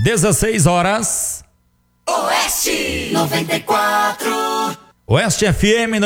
16 horas. Oeste 94. Oeste FM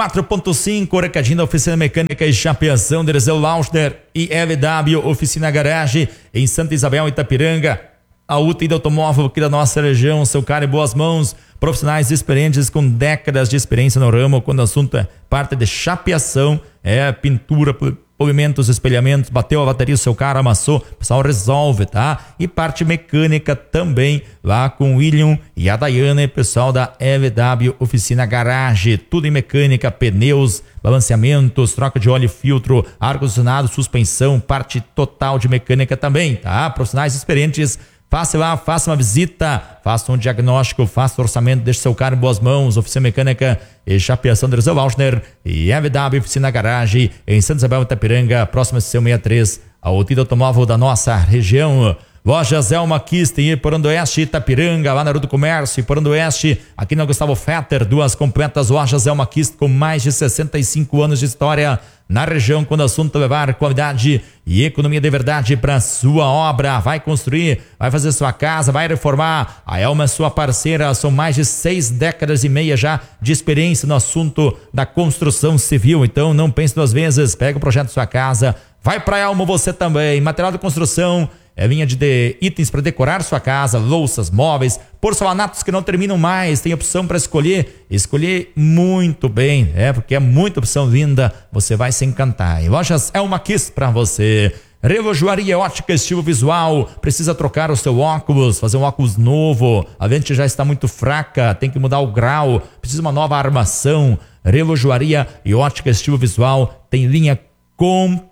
94.5, recadinho da Oficina Mecânica e Chapeação, Derzel Lauschner e LW Oficina Garage em Santa Isabel, Itapiranga. A UTI do automóvel aqui da nossa região, seu cara em boas mãos, profissionais experientes com décadas de experiência no ramo, quando o assunto é parte de chapeação, pintura, movimentos, espelhamentos, bateu a bateria, o seu carro amassou, o pessoal resolve, tá? E parte mecânica também, lá com o William e a Daiane, pessoal da LW Oficina Garage, tudo em mecânica, pneus, balanceamentos, troca de óleo e filtro, ar-condicionado, suspensão, parte total de mecânica também, tá? Profissionais experientes. Faça lá, faça uma visita, faça um diagnóstico, faça o orçamento, deixe seu carro em boas mãos. Oficina Mecânica e Chapeação Derzel Lauschner e MW Oficina Garage em Santa Isabel, Itapiranga, próxima Estação 63, a utida automóvel da nossa região. Lojas Elma Kist em Iporandoeste, Itapiranga, lá na Rua do Comércio, Iporandoeste, aqui na Gustavo Fetter, duas completas lojas Elma Kist com mais de 65 anos de história na região, quando o assunto é levar qualidade e economia de verdade para sua obra. Vai construir, vai fazer sua casa, vai reformar. A Elma é sua parceira, são mais de 6 décadas e meia já de experiência no assunto da construção civil. Então não pense duas vezes, pega o projeto da sua casa, vai para Elma você também. Material de construção, linha de itens para decorar sua casa, louças, móveis, porcelanatos que não terminam mais, tem opção para escolher muito bem, porque é muita opção linda, você vai se encantar. E lojas Elma Kiss para você. Relojoaria Ótica Estilo Visual, precisa trocar o seu óculos, fazer um óculos novo, a lente já está muito fraca, tem que mudar o grau, precisa de uma nova armação. Relojoaria e Ótica Estilo Visual tem linha completa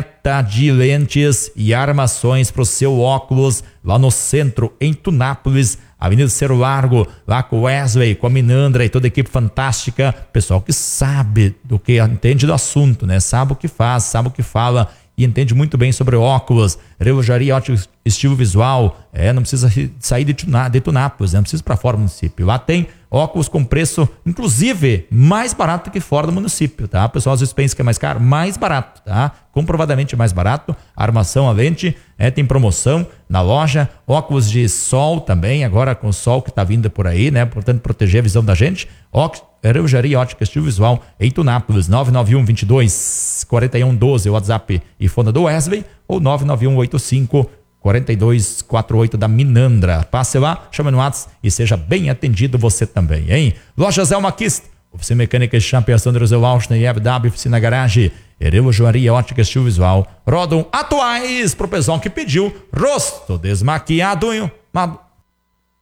de lentes e armações para o seu óculos lá no centro, em Tunápolis, Avenida Cerro Largo, lá com o Wesley, com a Minandra e toda a equipe fantástica, pessoal que sabe do que entende do assunto, né? Sabe o que faz, sabe o que fala e entende muito bem sobre óculos. Relojaria Ótico Estilo Visual, não precisa sair de Tunápolis, não precisa ir para fora do município. Lá tem óculos com preço, inclusive, mais barato que fora do município, tá? O pessoal às vezes pensa que é mais caro, mais barato, tá? Comprovadamente mais barato. A armação, a lente, tem promoção na loja. Óculos de sol também, agora com o sol que tá vindo por aí, né? Portanto, proteger a visão da gente. Relojaria Ótica Estilo Visual em Tunápolis, 991-22-4112, o WhatsApp e fone do Wesley, ou 991-85-4248 da Minandra. Passe lá, chame no WhatsApp e seja bem atendido você também, hein? Lojas Elma Kist, Oficina Mecânica e Chapeação Derzel Lauschner e FW Oficina Garage, Relojoaria Ótica Estilo Visual, rodam atuais pro pessoal que pediu rosto desmaquiado